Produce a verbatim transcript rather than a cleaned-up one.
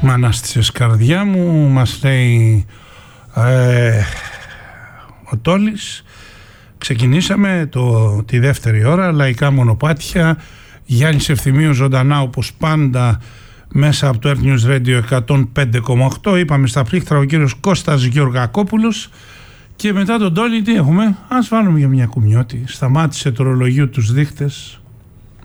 Μ' ανάστησες καρδιά μου, μας λέει ε, ο Τόλης. Ξεκινήσαμε το, τη δεύτερη ώρα, λαϊκά μονοπάτια, Γιάννης Ευθυμίου ζωντανά όπως πάντα μέσα από το Earth News Radio εκατόν πέντε κόμμα οκτώ. Είπαμε στα πλήκτρα ο κύριος Κώστας Γεωργακόπουλος. Και μετά τον Τόλη τι έχουμε? Ας βάλουμε για μια κουμιώτη. Σταμάτησε το ρολογείο τους δείχτες.